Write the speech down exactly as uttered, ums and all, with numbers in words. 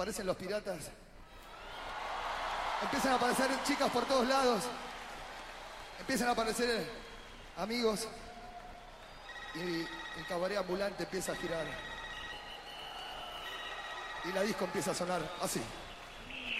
aparecen los piratas. Empiezan a aparecer chicas por todos lados. Empiezan a aparecer amigos. Y el cabaret ambulante empieza a girar. Y la disco empieza a sonar así.